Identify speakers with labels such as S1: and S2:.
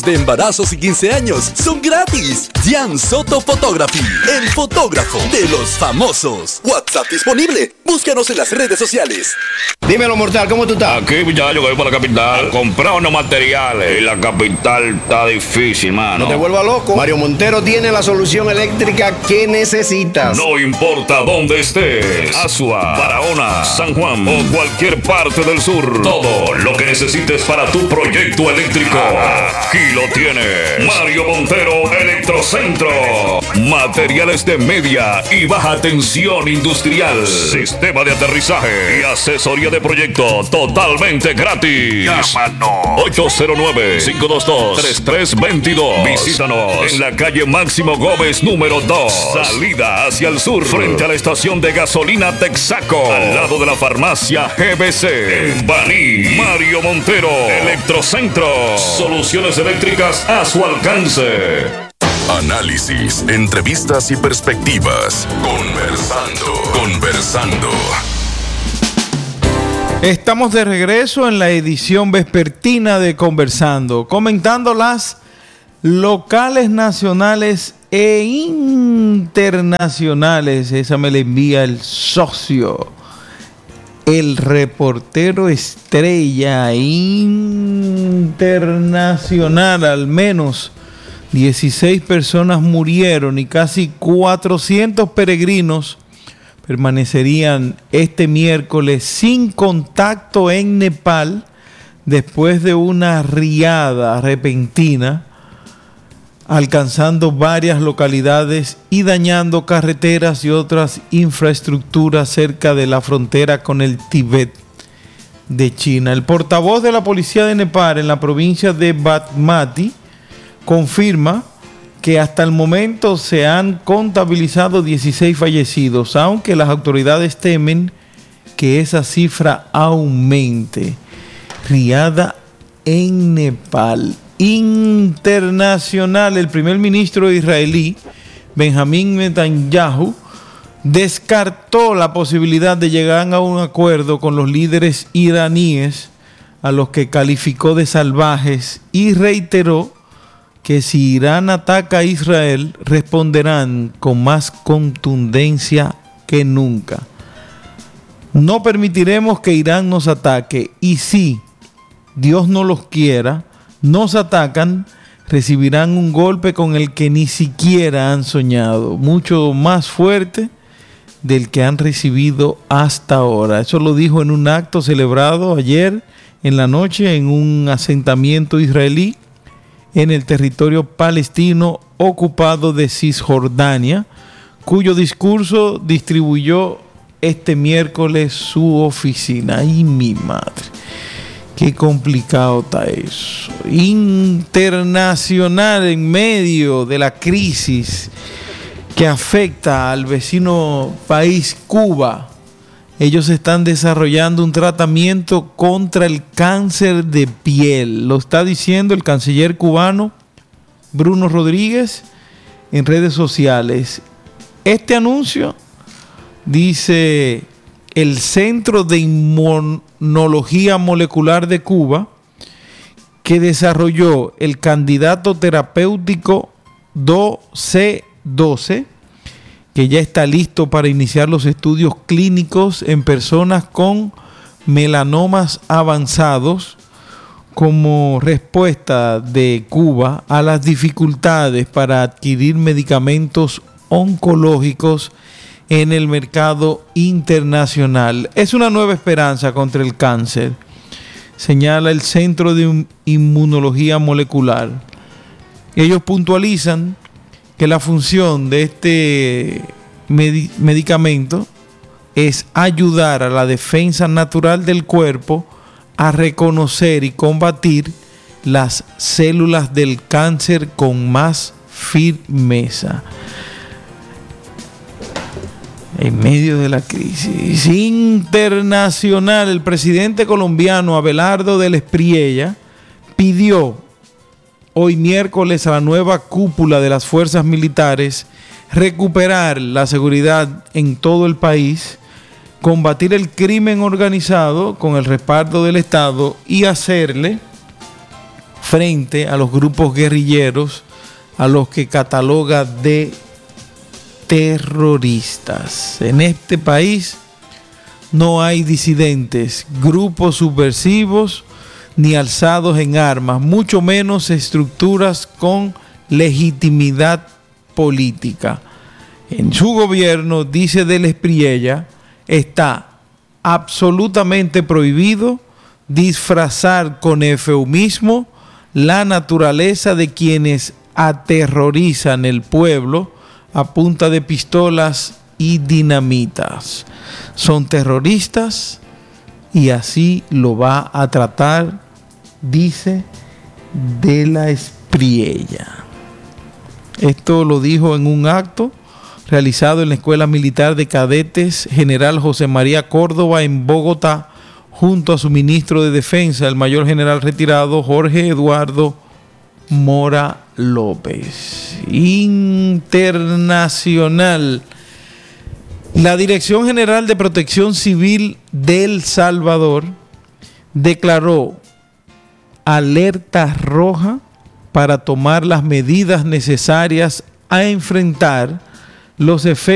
S1: De embarazos y 15 años son gratis. Jan Soto Photography, el fotógrafo de los famosos. WhatsApp disponible. Búscanos en las redes sociales.
S2: Dímelo, mortal, ¿cómo tú estás?
S3: Aquí, muchacho, que voy para la capital. Comprar unos materiales. Y la capital está difícil, mano.
S2: No te vuelvas loco. Mario Montero tiene la solución eléctrica que necesitas.
S3: No importa dónde estés. Asua, Barahona, San Juan o cualquier parte del sur. Todo lo que necesites para tu proyecto eléctrico. Aquí lo tienes. Mario Montero Electrocentro. Materiales de media y baja tensión industrial. Sistema de aterrizaje y asesoría de proyecto totalmente gratis. Llámanos 809-522-3322. Visítanos en la calle Máximo Gómez número 2. Salida hacia el sur, frente a la estación de gasolina Texaco, al lado de la farmacia GBC. En Baní, Mario Montero Electrocentro. Soluciones eléctricas a su alcance.
S4: Análisis, entrevistas y perspectivas. Conversando.
S5: Estamos de regreso en la edición vespertina de Conversando, comentando las locales, nacionales e internacionales. Esa me la envía el socio, el reportero estrella internacional. Al menos 16 personas murieron y casi 400 peregrinos permanecerían este miércoles sin contacto en Nepal después de una riada repentina, alcanzando varias localidades y dañando carreteras y otras infraestructuras cerca de la frontera con el Tíbet de China. El portavoz de la policía de Nepal en la provincia de Basmati confirma que hasta el momento se han contabilizado 16 fallecidos, aunque las autoridades temen que esa cifra aumente. Riada en Nepal. Internacional. El primer ministro israelí, Benjamín Netanyahu, descartó la posibilidad de llegar a un acuerdo con los líderes iraníes, a los que calificó de salvajes, y reiteró que si Irán ataca a Israel, responderán con más contundencia que nunca. No permitiremos que Irán nos ataque, y si Dios no los quiera, nos atacan, recibirán un golpe con el que ni siquiera han soñado, mucho más fuerte del que han recibido hasta ahora. Eso lo dijo en un acto celebrado ayer en la noche en un asentamiento israelí en el territorio palestino ocupado de Cisjordania, cuyo discurso distribuyó este miércoles su oficina. ¡Ay, mi madre! Qué complicado está eso. Internacional, en medio de la crisis que afecta al vecino país Cuba, ellos están desarrollando un tratamiento contra el cáncer de piel. Lo está diciendo el canciller cubano Bruno Rodríguez en redes sociales. Este anuncio, dice el Centro de Inmunología Molecular de Cuba, que desarrolló el candidato terapéutico C12, que ya está listo para iniciar los estudios clínicos en personas con melanomas avanzados, como respuesta de Cuba a las dificultades para adquirir medicamentos oncológicos en el mercado internacional. Es una nueva esperanza contra el cáncer, señala el Centro de Inmunología Molecular. Ellos puntualizan que la función de este medicamento es ayudar a la defensa natural del cuerpo a reconocer y combatir las células del cáncer con más firmeza. En medio de la crisis internacional, el presidente colombiano Abelardo del Espriella pidió hoy miércoles a la nueva cúpula de las fuerzas militares recuperar la seguridad en todo el país, combatir el crimen organizado con el respaldo del Estado y hacerle frente a los grupos guerrilleros a los que cataloga de terroristas. En este país no hay disidentes, grupos subversivos ni alzados en armas, mucho menos estructuras con legitimidad política. En su gobierno, dice Deles Priella, está absolutamente prohibido disfrazar con eufemismo la naturaleza de quienes aterrorizan el pueblo a punta de pistolas y dinamitas. Son terroristas y así lo va a tratar, dice Deles Priella. Esto lo dijo en un acto realizado en la Escuela Militar de Cadetes General José María Córdoba en Bogotá, junto a su ministro de Defensa, el mayor general retirado Jorge Eduardo Mora López. Internacional. La Dirección General de Protección Civil de El Salvador declaró alerta roja para tomar las medidas necesarias a enfrentar los efectos